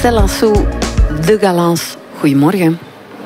Marcel Assou, De Galance. Goedemorgen.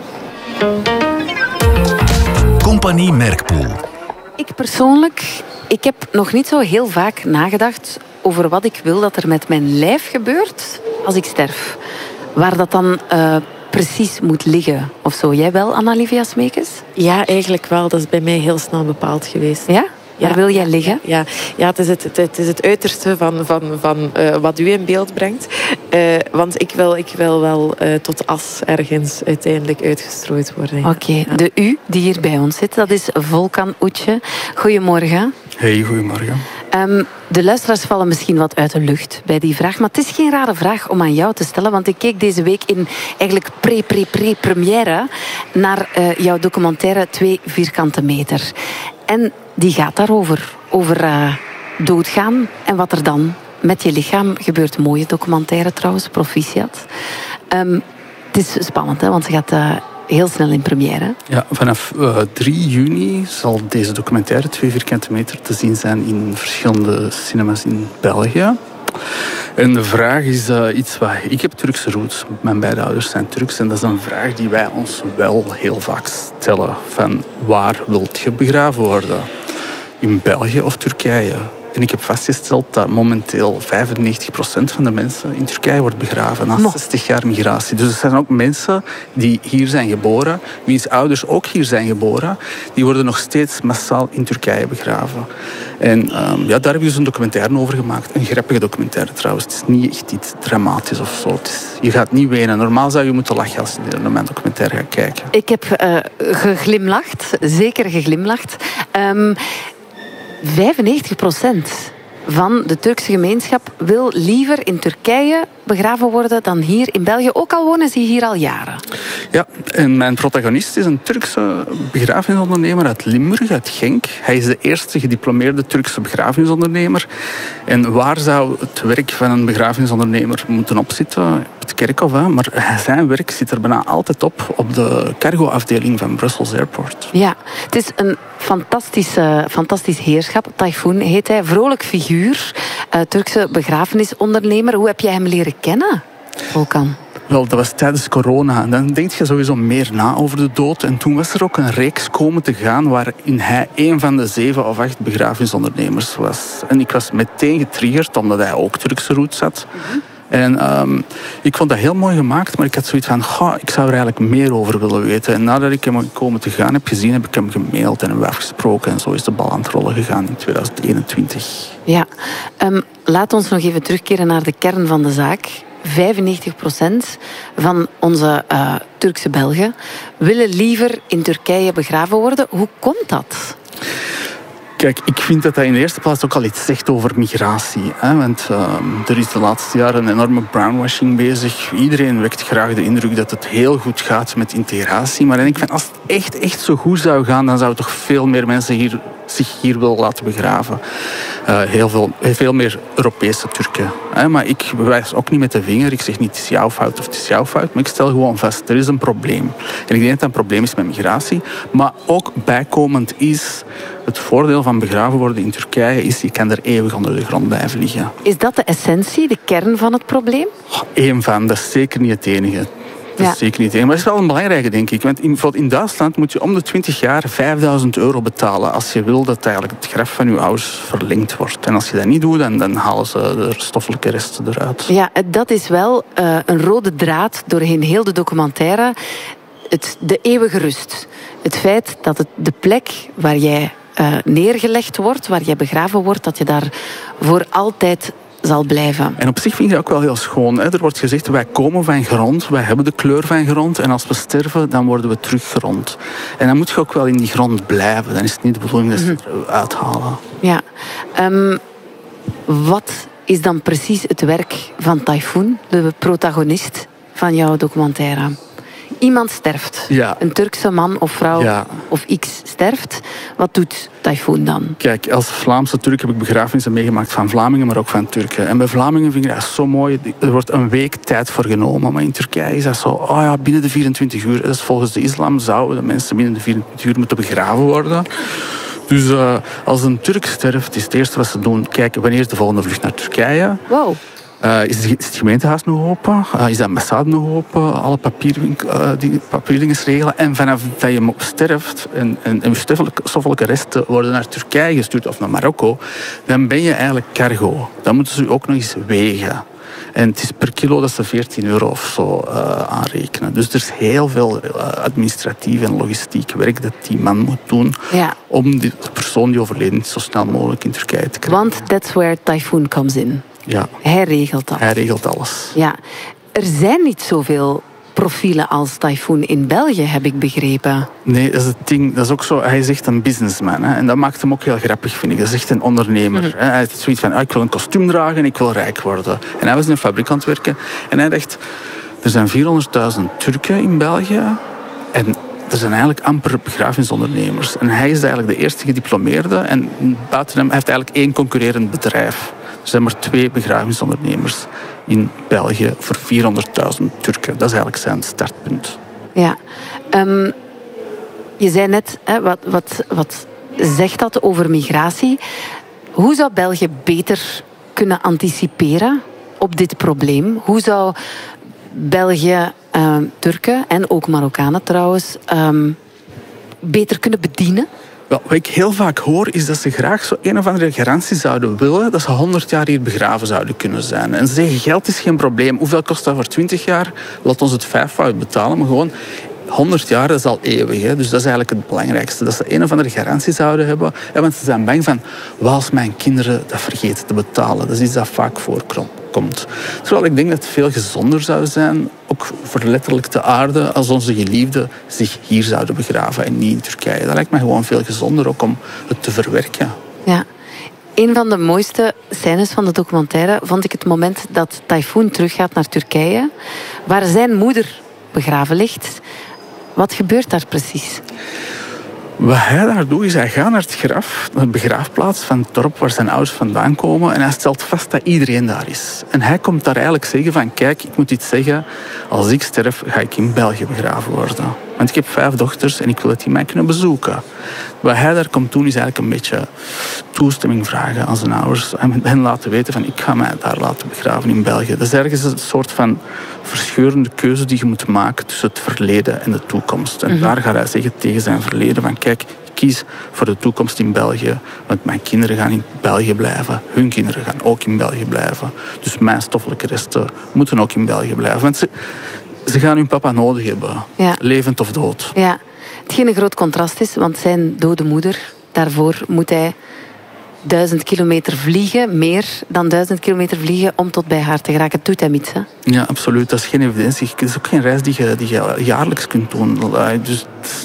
Compagnie Merkpoel. Ik persoonlijk, ik heb nog niet zo heel vaak nagedacht over wat ik wil dat er met mijn lijf gebeurt als ik sterf. Waar dat dan precies moet liggen of zo. Jij wel, Anna-Livia Smekens? Ja, eigenlijk wel. Dat is bij mij heel snel bepaald geweest. Ja? Waar wil jij liggen? Ja, het is het uiterste van wat u in beeld brengt. Want ik wil wel tot as ergens uiteindelijk uitgestrooid worden. Oké, de U die hier bij ons zit, dat is Volkan Oetje. Goedemorgen. Hey, goedemorgen. De luisteraars vallen misschien wat uit de lucht bij die vraag. Maar het is geen rare vraag om aan jou te stellen. Want ik keek deze week in eigenlijk pre-première naar jouw documentaire 2 vierkante meter. En die gaat daarover. Over doodgaan en wat er dan met je lichaam gebeurt. Mooie documentaire trouwens, proficiat. Het is spannend, hè, want ze gaat heel snel in première. Ja, vanaf 3 juni zal deze documentaire 2 vierkante meter te zien zijn in verschillende cinemas in België. En de vraag is iets wat... Ik heb Turkse roots. Mijn beide ouders zijn Turks. En dat is een vraag die wij ons wel heel vaak stellen. Van waar wilt je begraven worden? In België of Turkije? En ik heb vastgesteld dat momenteel 95% van de mensen in Turkije wordt begraven na 60 jaar migratie. Dus er zijn ook mensen die hier zijn geboren, wiens ouders ook hier zijn geboren, die worden nog steeds massaal in Turkije begraven. En daar heb ik dus een documentaire over gemaakt. Een grappige documentaire trouwens. Het is niet echt iets dramatisch of zo. Je gaat niet wenen. Normaal zou je moeten lachen als je naar mijn documentaire gaat kijken. Ik heb geglimlacht. Zeker geglimlacht. 95% van de Turkse gemeenschap wil liever in Turkije begraven worden dan hier in België. Ook al wonen ze hier al jaren. Ja, en mijn protagonist is een Turkse begrafenisondernemer uit Limburg, uit Genk. Hij is de eerste gediplomeerde Turkse begrafenisondernemer. En waar zou het werk van een begrafenisondernemer moeten opzitten? Het kerkhof, hè? Maar zijn werk zit er bijna altijd op de cargo-afdeling van Brussels Airport. Ja, het is een fantastisch heerschap. Tayfun heet hij, vrolijk figuur, Turkse begrafenisondernemer. Hoe heb jij hem leren kennen, Volkan? Wel, dat was tijdens corona. Dan denk je sowieso meer na over de dood. En toen was er ook een reeks komen te gaan waarin hij een van de 7 of 8 begrafenisondernemers was. En ik was meteen getriggerd, omdat hij ook Turkse roots had. En ik vond dat heel mooi gemaakt, maar ik had zoiets van, ik zou er eigenlijk meer over willen weten. En nadat ik hem komen te gaan heb gezien, heb ik hem gemaild en hebben we afgesproken. En zo is de bal aan het rollen gegaan in 2021. Ja, laat ons nog even terugkeren naar de kern van de zaak. 95% van onze Turkse Belgen willen liever in Turkije begraven worden. Hoe komt dat? Kijk, ik vind dat in de eerste plaats ook al iets zegt over migratie. Hè? Want er is de laatste jaren een enorme brownwashing bezig. Iedereen wekt graag de indruk dat het heel goed gaat met integratie. Maar ik vind, als het echt zo goed zou gaan, dan zouden toch veel meer mensen zich hier willen laten begraven. Veel meer Europese Turken. Hè? Maar ik wijs ook niet met de vinger. Ik zeg niet, het is jouw fout of het is jouw fout. Maar ik stel gewoon vast, er is een probleem. En ik denk dat dat een probleem is met migratie. Maar ook bijkomend is... Het voordeel van begraven worden in Turkije is, je kan er eeuwig onder de grond blijven liggen. Is dat de essentie, de kern van het probleem? Eén van, dat is zeker niet het enige. Dat is zeker niet het enige. Maar het is wel een belangrijke, denk ik. Want bijvoorbeeld in Duitsland moet je om de 20 jaar €5.000 betalen als je wil dat eigenlijk het graf van je ouders verlengd wordt. En als je dat niet doet, dan halen ze de stoffelijke resten eruit. Ja, dat is wel een rode draad doorheen heel de documentaire. De eeuwige rust. Het feit dat de plek waar jij neergelegd wordt, waar jij begraven wordt, dat je daar voor altijd zal blijven. En op zich vind ik dat ook wel heel schoon. Hè? Er wordt gezegd, wij komen van grond, wij hebben de kleur van grond en als we sterven, dan worden we teruggrond. En dan moet je ook wel in die grond blijven. Dan is het niet de bedoeling dat ze het eruit halen. Ja. Wat is dan precies het werk van Tayfun, de protagonist van jouw documentaire? Iemand sterft. Ja. Een Turkse man of vrouw of X sterft. Wat doet Tayfun dan? Kijk, als Vlaamse Turk heb ik begrafenissen meegemaakt van Vlamingen, maar ook van Turken. En bij Vlamingen vind ik dat zo mooi. Er wordt een week tijd voor genomen. Maar in Turkije is dat zo, binnen de 24 uur. Dus volgens de islam zouden de mensen binnen de 24 uur moeten begraven worden. Dus als een Turk sterft, is het eerste wat ze doen kijken wanneer is de volgende vlucht naar Turkije. Wow. Is het gemeentehuis nog open? Is de ambassade nog open? Alle papierdingen regelen. En vanaf dat je sterft en je stoffelijke resten worden naar Turkije gestuurd of naar Marokko, dan ben je eigenlijk cargo. Dan moeten ze ook nog eens wegen. En het is per kilo dat ze €14 of zo aanrekenen. Dus er is heel veel administratief en logistiek werk dat die man moet doen om de persoon die overleden is zo snel mogelijk in Turkije te krijgen. Want that's where Typhoon comes in. Ja. Hij regelt dat. Hij regelt alles. Ja. Er zijn niet zoveel profielen als Typhoon in België, heb ik begrepen. Nee, dat is het ding. Dat is ook zo. Hij is echt een businessman. Hè? En dat maakt hem ook heel grappig, vind ik. Dat is echt een ondernemer. Hè? Hij heeft zoiets van, ik wil een kostuum dragen en ik wil rijk worden. En hij was in een fabriek aan het werken. En hij dacht, er zijn 400.000 Turken in België. En er zijn eigenlijk amper begrafenisondernemers. En hij is eigenlijk de eerste gediplomeerde. En buiten hem heeft hij eigenlijk 1 concurrerend bedrijf. Er zijn maar 2 begrafenisondernemers in België voor 400.000 Turken. Dat is eigenlijk zijn startpunt. Ja. Je zei net, wat zegt dat over migratie? Hoe zou België beter kunnen anticiperen op dit probleem? Hoe zou België Turken en ook Marokkanen trouwens beter kunnen bedienen? Wel, wat ik heel vaak hoor, is dat ze graag zo een of andere garantie zouden willen dat ze 100 jaar hier begraven zouden kunnen zijn. En ze zeggen, geld is geen probleem. Hoeveel kost dat voor 20 jaar? Laat ons het 5-fout betalen, maar gewoon 100 jaar, dat is al eeuwig. Hè? Dus dat is eigenlijk het belangrijkste. Dat ze een of andere garantie zouden hebben. Ja, want ze zijn bang van, wat als mijn kinderen dat vergeten te betalen? Dat is iets dat vaak voorkomt. Terwijl ik denk dat het veel gezonder zou zijn, ook voor letterlijk de aarde, als onze geliefden zich hier zouden begraven en niet in Turkije. Dat lijkt me gewoon veel gezonder ook om het te verwerken. Ja. Een van de mooiste scènes van de documentaire vond ik het moment dat Typhoon teruggaat naar Turkije, waar zijn moeder begraven ligt. Wat gebeurt daar precies? Wat hij daar doet, is hij gaat naar het graf, naar de begraafplaats van het dorp waar zijn ouders vandaan komen, en hij stelt vast dat iedereen daar is. En hij komt daar eigenlijk zeggen van, kijk, ik moet iets zeggen, als ik sterf, ga ik in België begraven worden. Want ik heb 5 dochters en ik wil dat die mij kunnen bezoeken. Wat hij daar komt doen, is eigenlijk een beetje toestemming vragen aan zijn ouders. En hen laten weten van, ik ga mij daar laten begraven in België. Dat is ergens een soort van verscheurende keuze die je moet maken tussen het verleden en de toekomst. En daar gaat hij zeggen tegen zijn verleden van, kijk, ik kies voor de toekomst in België, want mijn kinderen gaan in België blijven. Hun kinderen gaan ook in België blijven. Dus mijn stoffelijke resten moeten ook in België blijven. Want ze gaan hun papa nodig hebben, levend of dood. Ja, hetgeen een groot contrast is, want zijn dode moeder, daarvoor moet hij 1000 kilometer vliegen, meer dan 1000 kilometer vliegen om tot bij haar te geraken. Het doet hem iets, hè? Ja, absoluut. Dat is geen evidentie. Het is ook geen reis die je jaarlijks kunt doen. Dus,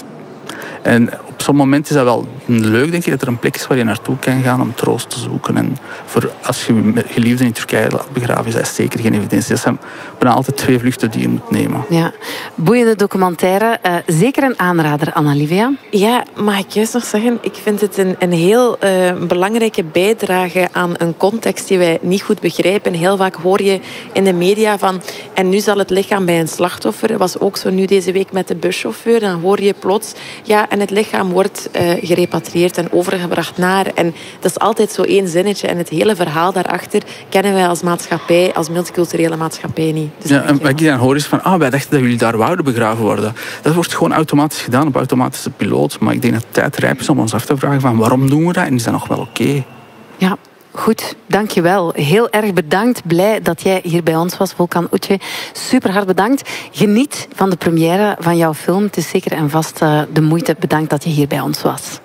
en op zo'n moment is dat wel leuk, denk ik, dat er een plek is waar je naartoe kan gaan om troost te zoeken. En als je geliefden in Turkije laat begraven, is dat zeker geen evidentie. Dat zijn bijna altijd 2 vluchten die je moet nemen. Ja, boeiende documentaire. Zeker een aanrader, Anna-Livia. Ja, mag ik juist nog zeggen, ik vind het een heel belangrijke bijdrage aan een context die wij niet goed begrijpen. Heel vaak hoor je in de media van, en nu zal het lichaam bij een slachtoffer. Dat was ook zo nu deze week met de buschauffeur. Dan hoor je plots, ja, en het lichaam wordt gerepatrieerd en overgebracht naar. En dat is altijd zo 1 zinnetje. En het hele verhaal daarachter kennen wij als maatschappij, als multiculturele maatschappij niet. Dus ja, en wat ik dan hoor is van, wij dachten dat jullie daar wouden begraven worden. Dat wordt gewoon automatisch gedaan op automatische piloot. Maar ik denk dat het tijd rijp is om ons af te vragen van, waarom doen we dat? En is dat nog wel oké? Ja. Goed, dankjewel. Heel erg bedankt. Blij dat jij hier bij ons was, Volkan Uce. Super hard bedankt. Geniet van de première van jouw film. Het is zeker en vast de moeite. Bedankt dat je hier bij ons was.